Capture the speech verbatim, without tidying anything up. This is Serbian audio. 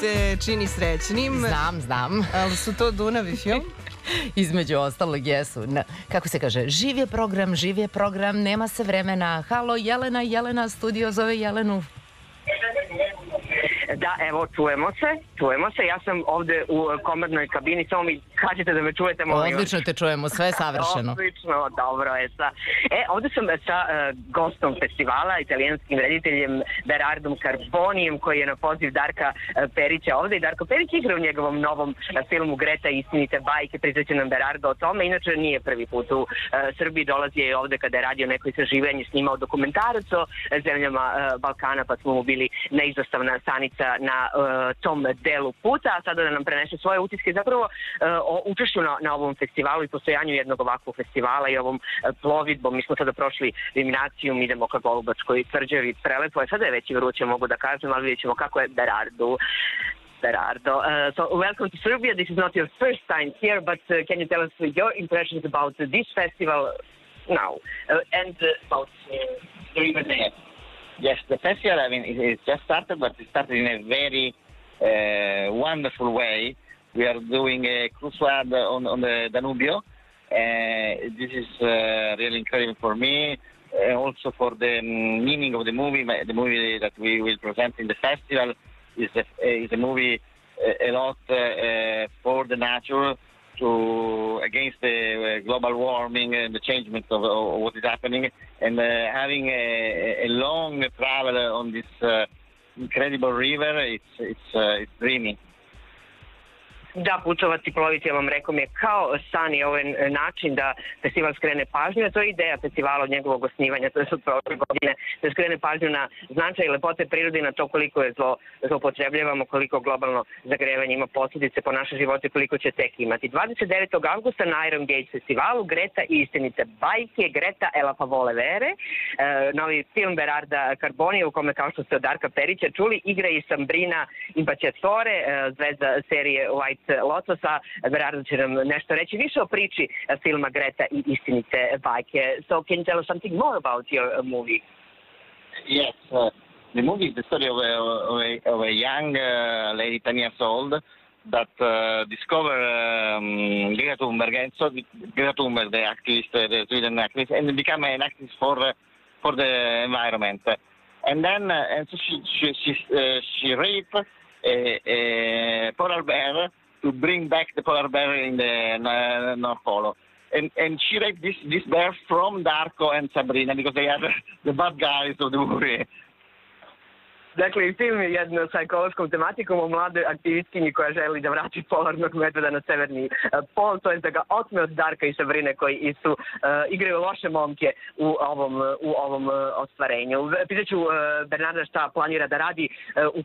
te čini srećnim. Znam, znam. Ali su to Dunav i film? Između ostalog jesu. Na, kako se kaže, živ je program, živ je program, nema se vremena. Halo, Jelena, Jelena, studio zove Jelenu. Da, evo, čujemo se, čujemo se. Ja sam ovde u komandnoj kabini, samo mi kažete da me čujete, molim. Odlično te čujemo, sve je savršeno. Odlično, dobro je. Sa... E, ovde sam sa uh, gostom festivala, italijanskim rediteljem Berardom Carbonijem, koji je na poziv Darka uh, Perića ovde. I Darko Perić igra u njegovom novom uh, filmu Greta i istinite bajke, pričaće nam Berardo o tome. Inače, nije prvi put u uh, Srbiji, dolazi je ovde kada je radio neko istraživanje, snimao dokumentarac o zemljama uh, Balkana, pa smo mu bili neizostavna stanica na uh, tom delu puta, a sada da nam prenese svoje utiske zapravo uh, o učešću na, na ovom festivalu i postojanju jednog ovakvog festivala i ovom uh, plovidbom. Mi smo sada prošli eliminaciju, idemo ka Golubačkoj tvrđavi, prelepo je, sada je već i vruće, mogu da kažem, ali vidjet ćemo kako je Berardo. Berardo. Uh, so welcome to Serbia. This is not your first time here, but uh, can you tell us your impressions about uh, this festival now uh, and uh, about uh, the River Day? Yes, the festival, I mean, it, it just started, but it started in a very uh, wonderful way. We are doing a cruise ride on, on the Danubio. Uh, this is uh, really incredible for me, uh, also for the meaning of the movie. The movie that we will present in the festival is a, is a movie a, a lot uh, for the nature, to against the uh, global warming and the changement of, of what is happening, and uh, having a, a long travel on this uh, incredible river, it's it's uh, it's dreamy. Da, putovati, ploviti, ja vam rekao mi je kao san i ovaj način da festival skrene pažnju. To je ideja festivala od njegovog osnivanja, to je od prošle godine, da skrene pažnju na značaj i lepote prirode i na to koliko je zlo, zloupotrebljavamo, koliko globalno zagrevanje ima posljedice po naše živote, koliko će tek imati. dvadeset devetog avgusta na Iron Gate festivalu Greta i istinite bajke, Greta e la favole vere, e, novi film Berarda Carbonija u kome, kao što ste od Darka Perića čuli, igra i Sabrina Impacciatore, e, zvezda serije White Lotosa. Berardo će nam nešto reći više o priči filma Greta i istinite bajke. So can you tell us something more about your uh, movie? Yes, uh, the movie is the story of a, of a, of a young uh, lady, ten years old, that uh, discovered um, Greta Thunberg, and so Greta Thunberg, the activist, uh, the Sweden activist, and become an activist for uh, for the environment. And then, uh, and so she she she, uh, she raped a, a polar bear to bring back the polar bear in the uh, North Pole. And, and she raped this, this bear from Darko and Sabrina because they are the bad guys of the movie. Dakle, film je jedno sa ekološkom tematikom o mladoj aktivistkinji koja želi da vrati polarnog medveda na severni pol, to je da ga otme od Darka i Sabrine koji su uh, igraju loše momke u ovom, u ovom uh, ostvarenju. Pitaću uh, Bernarda šta planira da radi uh, u